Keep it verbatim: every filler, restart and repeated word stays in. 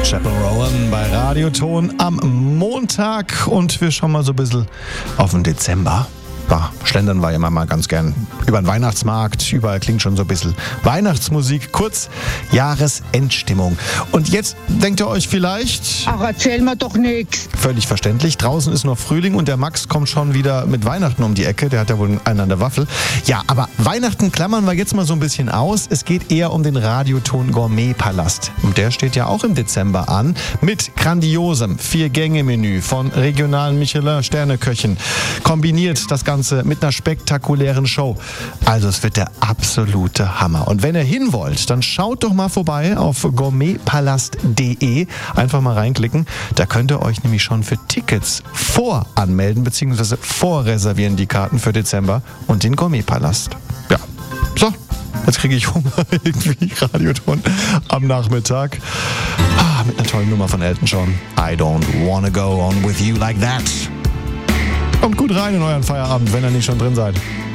Chapel Rowan bei Radioton am Montag und wir schauen mal so ein bisschen auf den Dezember. Da schlendern wir immer mal ganz gern über den Weihnachtsmarkt. Überall klingt schon so ein bisschen Weihnachtsmusik. Kurz Jahresendstimmung. Und jetzt denkt ihr euch vielleicht... Ach, erzähl mir doch nichts. Völlig verständlich. Draußen ist noch Frühling und der Max kommt schon wieder mit Weihnachten um die Ecke. Der hat ja wohl einen an der Waffel. Ja, aber Weihnachten klammern wir jetzt mal so ein bisschen aus. Es geht eher um den Radioton Gourmet-Palast. Und der steht ja auch im Dezember an. Mit grandiosem Vier-Gänge-Menü von regionalen Michelin-Sterneköchen. Kombiniert das Ganze mit einer spektakulären Show. Also es wird der absolute Hammer. Und wenn ihr hin wollt, dann schaut doch mal vorbei auf gourmetpalast punkt de. Einfach mal reinklicken. Da könnt ihr euch nämlich schon für Tickets voranmelden bzw. vorreservieren, die Karten für Dezember und den Gourmetpalast. Ja, so. Jetzt kriege ich Hunger, irgendwie Radioton am Nachmittag. Ah, mit einer tollen Nummer von Elton John. I don't wanna go on with you like that. Kommt gut rein in euren Feierabend, wenn ihr nicht schon drin seid.